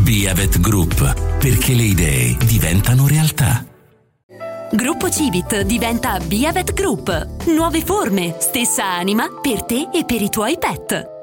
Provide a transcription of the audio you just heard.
Biavet Group, perché le idee diventano realtà. Gruppo Civit diventa Biavet Group. Nuove forme, stessa anima per te e per i tuoi pet.